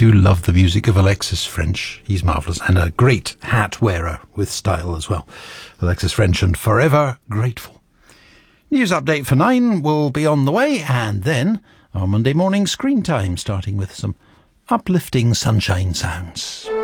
do love the music of Alexis French. He's marvellous, and a great hat wearer with style as well. Alexis French and Forever Grateful. News update for 9 will be on the way, and then our Monday morning screen time, starting with some uplifting sunshine sounds.